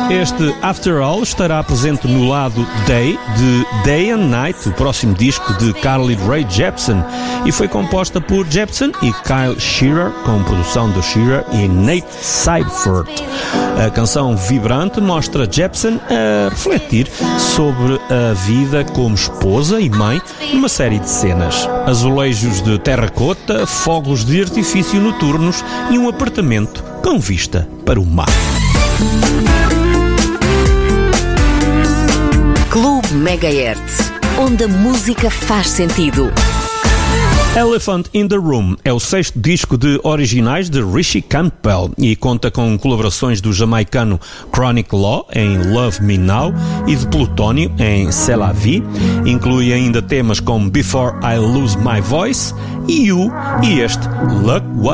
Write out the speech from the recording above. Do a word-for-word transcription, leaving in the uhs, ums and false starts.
Este After All estará presente no lado Day de Day and Night, o próximo disco de Carly Rae Jepsen, e foi composta por Jepsen e Kyle Shearer, com produção de Shearer e Nate Seifert. A canção vibrante mostra Jepsen a refletir sobre a vida como esposa e mãe numa série de cenas. Azulejos de terracota, fogos de artifício noturnos e um apartamento com vista para o mar. Clube Megahertz, onde a música faz sentido. Elephant in the Room é o sexto disco de originais de Richie Campbell e conta com colaborações do jamaicano Chronic Law em Love Me Now e de Plutónio em C'est la Vie. Inclui ainda temas como Before I Lose My Voice, You e este Look What